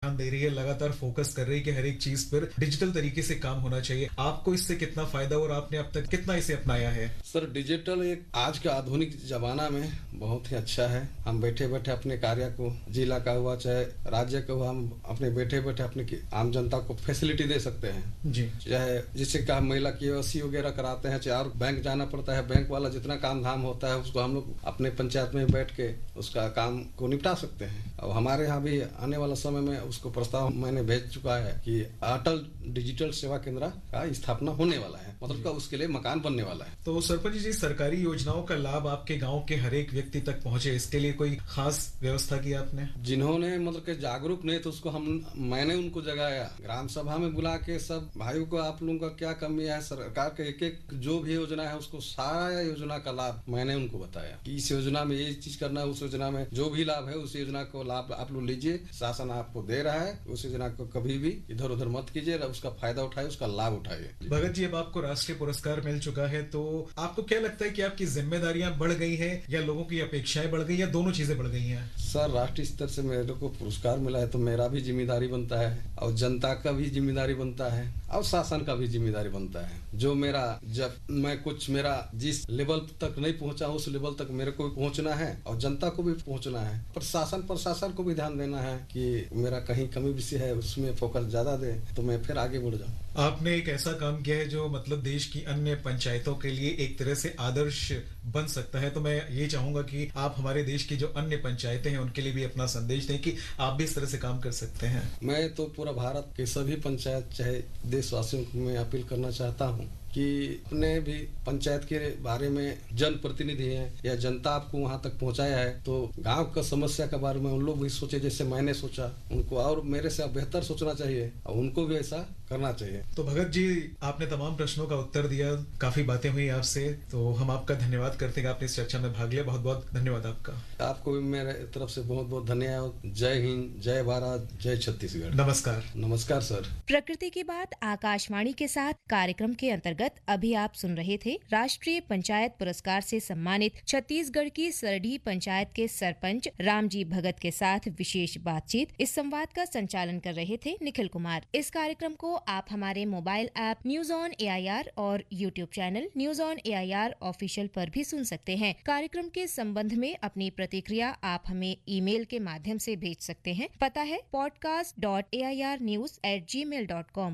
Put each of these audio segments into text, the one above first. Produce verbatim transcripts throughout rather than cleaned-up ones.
ध्यान दे रही है, लगातार फोकस कर रही है कि हर एक चीज पर डिजिटल तरीके से काम होना चाहिए। आपको इससे कितना फायदा और आपने अब तक कितना इसे अपनाया है? सर, डिजिटल एक आज के आधुनिक जमाना में बहुत ही अच्छा है। हम बैठे बैठे अपने कार्य को, जिला का हुआ चाहे राज्य का हुआ, हम अपने बैठे बैठे अपने आम जनता को फैसिलिटी दे सकते हैं जी। चाहे जिससे का महिला केवाईसी वगैरह कराते हैं, चाहे और बैंक जाना पड़ता है, बैंक वाला जितना काम धाम होता है उसको हम लोग अपने पंचायत में बैठ के उसका काम को निपटा सकते हैं। और हमारे यहाँ भी आने वाला समय में उसको प्रस्ताव मैंने भेज चुका है कि अटल डिजिटल सेवा केंद्र का स्थापना होने वाला है, मतलब का उसके लिए मकान बनने वाला है। तो सरपंच जी, सरकारी योजनाओं का लाभ आपके गांव के हर एक व्यक्ति तक पहुंचे, इसके लिए कोई खास व्यवस्था की आपने? जिन्होंने मतलब के जागरूक नहीं तो उसको हम मैंने उनको जगाया, ग्राम सभा में बुला के सब भाइयों को आप लोगों का क्या कमी है, सरकार के एक एक जो भी योजना है उसको सारा योजना का लाभ मैंने उनको बताया कि इस योजना में ये चीज करना है, उस योजना में जो भी लाभ है उस योजना को लाभ आप लोग लीजिए, शासन आपको दे रहा है, उस योजना को कभी भी इधर उधर मत कीजिए, उसका फायदा उठाए, उसका लाभ उठाइए। भगत जी, अब आपको राष्ट्रीय पुरस्कार मिल चुका है, तो आपको क्या लगता है कि आपकी जिम्मेदारियां बढ़ गई हैं या लोगों की अपेक्षाएं बढ़ गई या दोनों चीजें बढ़ गई हैं? सर, राष्ट्रीय स्तर से मेरे को पुरस्कार मिला है तो मेरा भी जिम्मेदारी बनता है और जनता का भी जिम्मेदारी बनता है और शासन का भी जिम्मेदारी बनता है। जो मेरा जब मैं कुछ मेरा जिस लेवल तक नहीं पहुंचा उस लेवल तक मेरे को भी पहुंचना है और जनता को भी पहुंचना है। प्रशासन प्रशासन को भी ध्यान देना है कि मेरा कहीं कमी विषय है उसमें फोकस ज्यादा दे तो मैं फिर आगे बढ़ जाऊँ। आपने एक ऐसा काम किया है जो मतलब देश की अन्य पंचायतों के लिए एक तरह से आदर्श बन सकता है, तो मैं ये चाहूंगा कि आप हमारे देश की जो अन्य पंचायतें हैं उनके लिए भी अपना संदेश दें कि आप भी इस तरह से काम कर सकते हैं। मैं तो पूरा भारत के सभी पंचायत चाहे देशवासियों को मैं अपील करना चाहता हूँ कि अपने भी पंचायत के बारे में जनप्रतिनिधि हैं या जनता आपको वहां तक पहुंचाया है तो गांव का समस्या के बारे में उन लोग भी सोचे जैसे मैंने सोचा, उनको और मेरे से बेहतर सोचना चाहिए और उनको भी ऐसा करना चाहिए। तो भगत जी, आपने तमाम प्रश्नों का उत्तर दिया, काफी बातें हुई आपसे, तो हम आपका धन्यवाद करते हैं। आपने इस चर्चा में भाग लिया, बहुत बहुत धन्यवाद आपका। आपको भी मेरे तरफ से बहुत बहुत धन्यवाद। जय हिंद, जय भारत, जय छत्तीसगढ़। नमस्कार। नमस्कार सर। प्रकृति की बात आकाशवाणी के साथ कार्यक्रम के अंतर्गत अभी आप सुन रहे थे राष्ट्रीय पंचायत पुरस्कार से सम्मानित छत्तीसगढ़ की सरडीह पंचायत के सरपंच रामजी भगत के साथ विशेष बातचीत। इस संवाद का संचालन कर रहे थे निखिल कुमार। इस कार्यक्रम को आप हमारे mobile app news on A I R और YouTube channel news on A I R official पर भी सुन सकते हैं। कार्यक्रम के संबंध में अपनी प्रतिक्रिया आप हमें ईमेल के माध्यम से भेज सकते हैं। पता है podcast dot A I R news at ji mail dot com.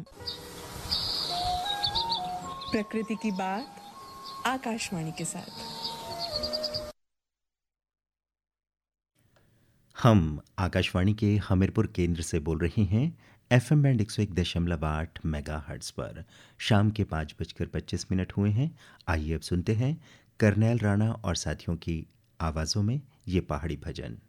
प्रकृति की बात आकाशवाणी के साथ। हम आकाशवाणी के हमीरपुर केंद्र से बोल रहे हैं एफएम बैंड एक सौ एक दशमलव आठ मेगा हर्ट्ज पर। शाम के पाँच बजकर पच्चीस मिनट हुए हैं। आइए अब सुनते हैं करनैल राणा और साथियों की आवाज़ों में ये पहाड़ी भजन।